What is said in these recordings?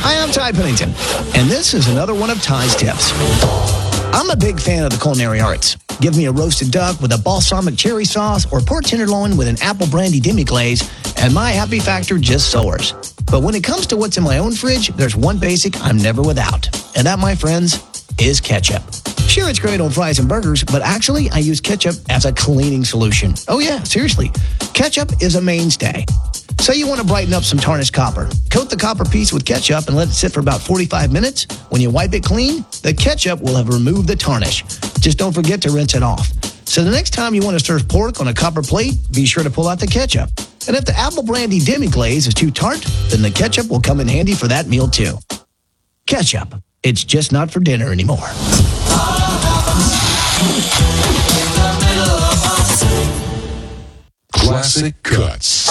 Hi, I'm Ty Pennington, and this is another one of Ty's tips. I'm a big fan of the culinary arts. Give me a roasted duck with a balsamic cherry sauce or pork tenderloin with an apple brandy demi-glaze, and my happy factor just soars. But when it comes to what's in my own fridge, there's one basic I'm never without, and that, my friends, is ketchup. Sure, it's great on fries and burgers, but actually, I use ketchup as a cleaning solution. Oh yeah, seriously. Ketchup is a mainstay. Say you want to brighten up some tarnished copper. Coat the copper piece with ketchup and let it sit for about 45 minutes. When you wipe it clean, the ketchup will have removed the tarnish. Just don't forget to rinse it off. So the next time you want to serve pork on a copper plate, be sure to pull out the ketchup. And if the apple brandy demi-glaze is too tart, then the ketchup will come in handy for that meal too. Ketchup. It's just not for dinner anymore. Classic Cuts.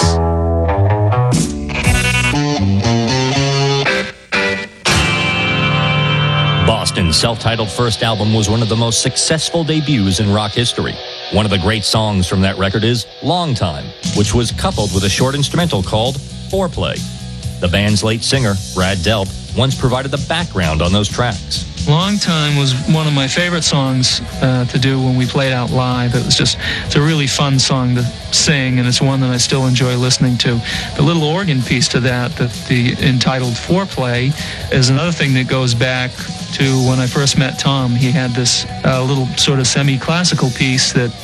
Boston's self-titled first album was one of the most successful debuts in rock history. One of the great songs from that record is Long Time, which was coupled with a short instrumental called Foreplay. The band's late singer, Brad Delp, once provided the background on those tracks. Long Time was one of my favorite songs to do when we played out live. It's a really fun song to sing, and it's one that I still enjoy listening to. The little organ piece to that the entitled Foreplay, is another thing that goes back to when I first met Tom. He had this little sort of semi-classical piece that